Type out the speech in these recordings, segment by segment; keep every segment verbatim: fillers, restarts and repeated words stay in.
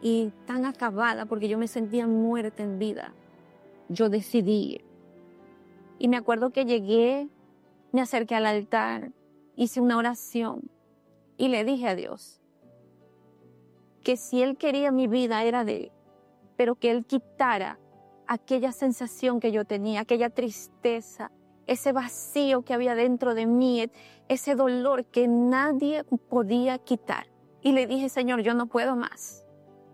y tan acabada porque yo me sentía muerta en vida, yo decidí ir. Y me acuerdo que llegué, me acerqué al altar, hice una oración y le dije a Dios que si Él quería mi vida era de Él, pero que Él quitara aquella sensación que yo tenía, aquella tristeza, ese vacío que había dentro de mí, ese dolor que nadie podía quitar. Y le dije, Señor, yo no puedo más.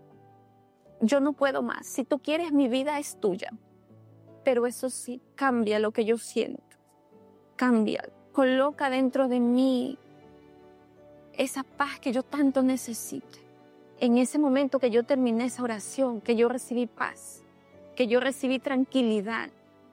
Yo no puedo más. Si tú quieres, mi vida es tuya. Pero eso sí, cambia lo que yo siento. Cambia. Coloca dentro de mí esa paz que yo tanto necesito. En ese momento que yo terminé esa oración, que yo recibí paz, que yo recibí tranquilidad.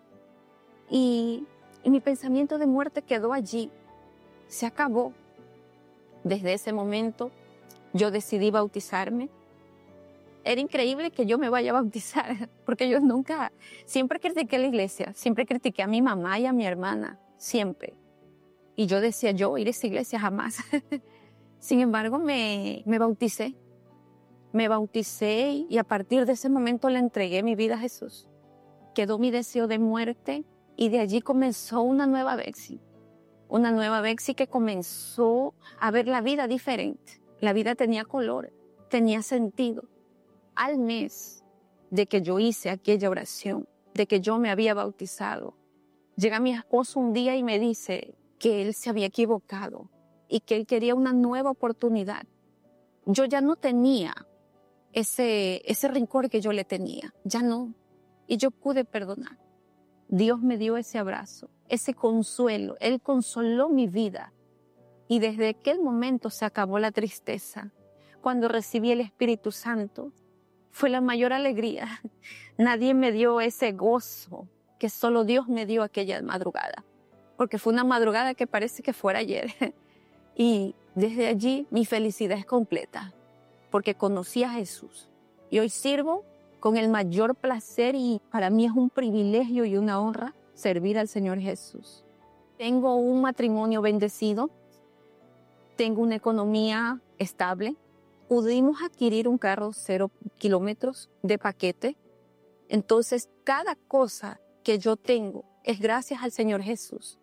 Y, y mi pensamiento de muerte quedó allí. Se acabó. Desde ese momento yo decidí bautizarme. Era increíble que yo me vaya a bautizar, porque yo nunca, siempre critiqué a la iglesia, siempre critiqué a mi mamá y a mi hermana, siempre. Y yo decía, yo ir a esa iglesia jamás. Sin embargo, me, me bauticé. Me bauticé y a partir de ese momento le entregué mi vida a Jesús. Quedó mi deseo de muerte y de allí comenzó una nueva Betsy. Una nueva Betsy que comenzó a ver la vida diferente. La vida tenía color, tenía sentido. Al mes de que yo hice aquella oración, de que yo me había bautizado, llega mi esposo un día y me dice que él se había equivocado y que él quería una nueva oportunidad. Yo ya no tenía ese, ese rencor que yo le tenía, ya no. Y yo pude perdonar. Dios me dio ese abrazo, ese consuelo. Él consoló mi vida. Y desde aquel momento se acabó la tristeza. Cuando recibí el Espíritu Santo, fue la mayor alegría. Nadie me dio ese gozo que solo Dios me dio aquella madrugada. Porque fue una madrugada que parece que fuera ayer. Y desde allí mi felicidad es completa. Porque conocí a Jesús. Y hoy sirvo con el mayor placer y para mí es un privilegio y una honra servir al Señor Jesús. Tengo un matrimonio bendecido. Tengo una economía estable. Pudimos adquirir un carro cero kilómetros de paquete. Entonces, cada cosa que yo tengo es gracias al Señor Jesús.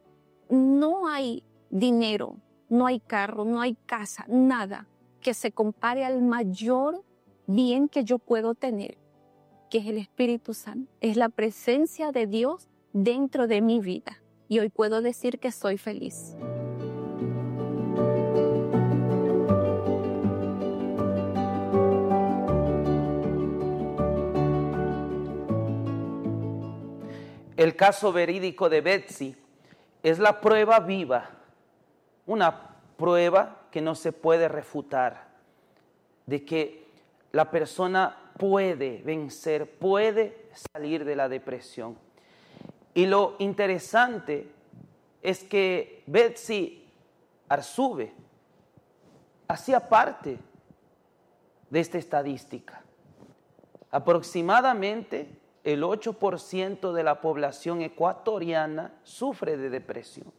No hay dinero, no hay carro, no hay casa, nada que se compare al mayor bien que yo puedo tener, que es el Espíritu Santo. Es la presencia de Dios dentro de mi vida. Y hoy puedo decir que soy feliz. El caso verídico de Betsy es la prueba viva, una prueba que no se puede refutar, de que la persona puede vencer, puede salir de la depresión. Y lo interesante es que Betsy Arzube hacía parte de esta estadística. Aproximadamente el ocho por ciento de la población ecuatoriana sufre de depresión,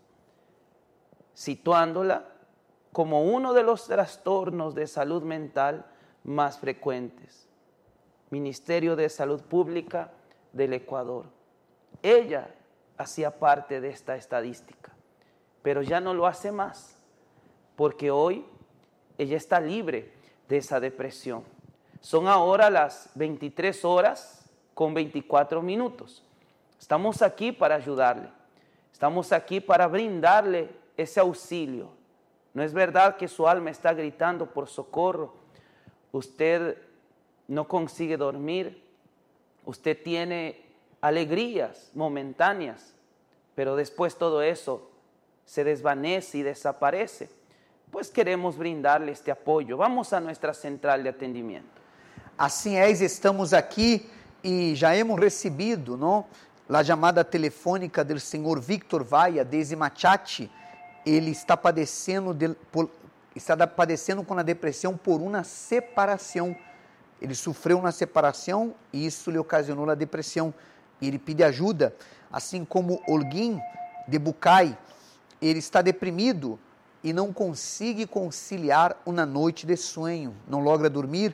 situándola como uno de los trastornos de salud mental más frecuentes. Ministerio de Salud Pública del Ecuador. Ella hacía parte de esta estadística, pero ya no lo hace más, porque hoy ella está libre de esa depresión. Son ahora las veintitrés horas con veinticuatro minutos. Estamos aquí para ayudarle. Estamos aquí para brindarle ese auxilio. No es verdad que su alma está gritando por socorro. Usted no consigue dormir. Usted tiene alegrías momentáneas, pero después todo eso se desvanece y desaparece. Pues queremos brindarle este apoyo. Vamos a nuestra central de atendimiento. Assim é, estamos aqui e já hemos recebido, não, a chamada telefônica do senhor Victor Vaia, desde Machati. Ele está padecendo, de, por, está padecendo com a depressão por uma separação. Ele sofreu uma separação e isso lhe ocasionou a depressão. E ele pede ajuda, assim como Olguim de Bucay. Ele está deprimido e não consegue conciliar uma noite de sonho, não logra dormir.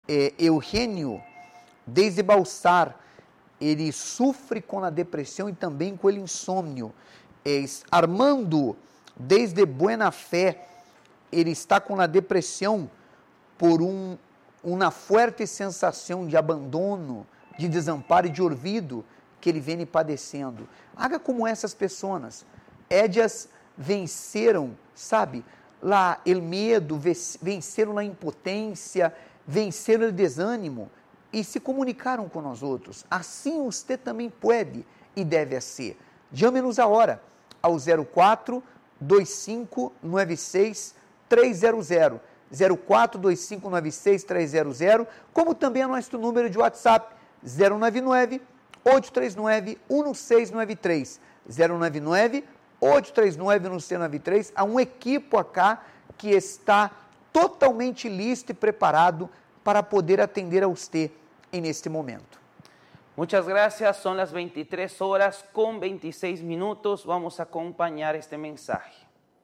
É, Eugênio, desde Balsar, ele sofre com a depressão e também com o insônio. É, Armando, desde Buena Fé, ele está com a depressão por um, uma forte sensação de abandono, de desamparo e de olvido que ele vem padecendo. Haga como essas pessoas. Ellas venceram, sabe, lá o medo, venceram a impotência, venceram o desânimo e se comunicaram com nós outros. Assim você também pode e deve ser. Chame-nos agora ao zero quatro dois cinco nove seis três zero zero, zero quatro dois cinco nove seis três zero zero, como também a nosso número de WhatsApp, zero nove nove oito três nove um seis nove três, zero nove nove oito três nove um seis nove três. Há um equipo acá que está totalmente listo e preparado para poder atender a você neste momento. Muchas gracias, son las veintitrés horas con veintiséis minutos, vamos a acompañar este mensaje.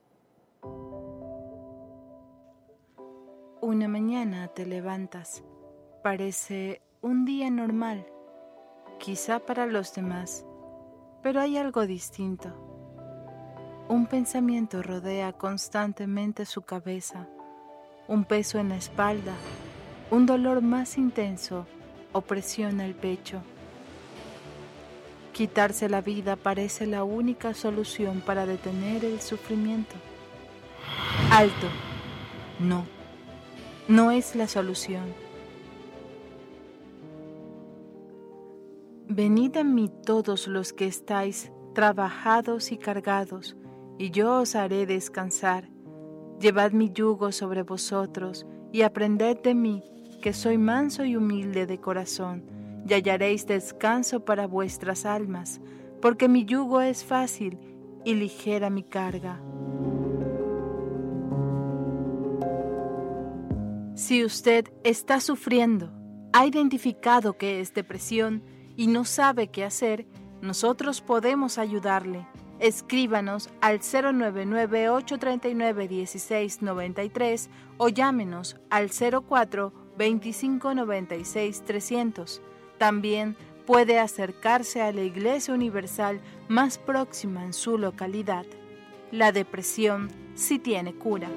Una mañana te levantas, parece un día normal, quizá para los demás, pero hay algo distinto. Un pensamiento rodea constantemente su cabeza, un peso en la espalda, un dolor más intenso opresiona el pecho. Quitarse la vida parece la única solución para detener el sufrimiento. Alto, no, no es la solución. Venid a mí todos los que estáis trabajados y cargados, y yo os haré descansar. Llevad mi yugo sobre vosotros, y aprended de mí, que soy manso y humilde de corazón, y hallaréis descanso para vuestras almas, porque mi yugo es fácil y ligera mi carga. Si usted está sufriendo, ha identificado que es depresión y no sabe qué hacer, nosotros podemos ayudarle. Escríbanos al cero nueve nueve ocho tres nueve uno seis nueve tres o llámenos al cero cuatro veinticinco noventa y seis trescientos. También puede acercarse a la Iglesia Universal más próxima en su localidad. La depresión sí tiene cura.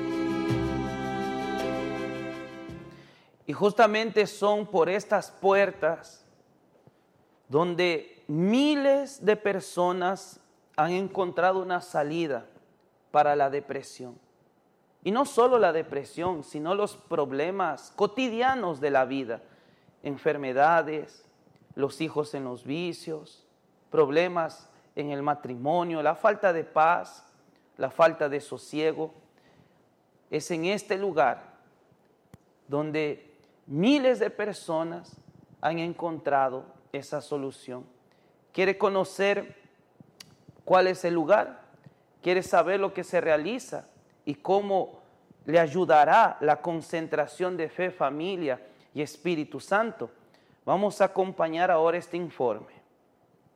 Y justamente son por estas puertas donde miles de personas han encontrado una salida para la depresión. Y no solo la depresión, sino los problemas cotidianos de la vida, enfermedades, los hijos en los vicios, problemas en el matrimonio, la falta de paz, la falta de sosiego. Es en este lugar donde miles de personas han encontrado esa solución. ¿Quiere conocer cuál es el lugar? ¿Quiere saber lo que se realiza y cómo le ayudará la concentración de fe, familia y Espíritu Santo? Vamos a acompañar ahora este informe.